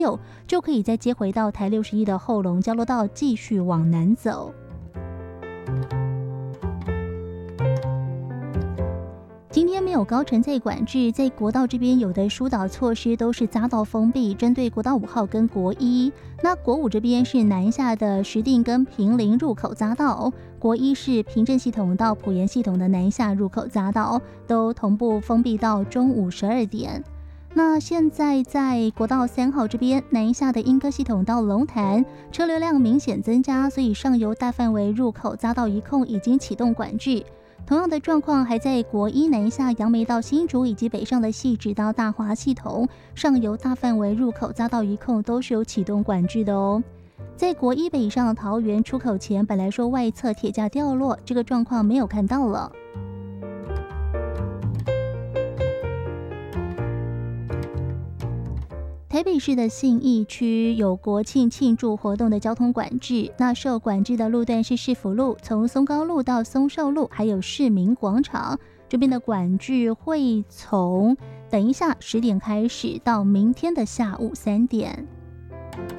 就可以再接回到台61的后龙交流道继续往南走。今天没有高乘载管制，在国道这边有的疏导措施都是匝道封闭，针对国道5号跟国1。那国5这边是南下的石碇跟坪林入口匝道，国1是平镇系统到埔盐系统的南下入口匝道，都同步封闭到中午12点。那现在在国道3号这边南下的莺歌系统到龙潭，车流量明显增加，所以上游大范围入口匝道一控已经启动管制。同样的状况还在国1南下杨梅到新竹以及北上的汐止到大华系统，上游大范围入口匝道一控都是有启动管制的哦。在国1北上桃园出口前，本来说外侧铁架掉落，这个状况没有看到了。台北市的信义区有国庆庆祝活动的交通管制，那受管制的路段是市府路，从松高路到松寿路，还有市民广场这边的管制会从等一下10点开始到明天的下午3点。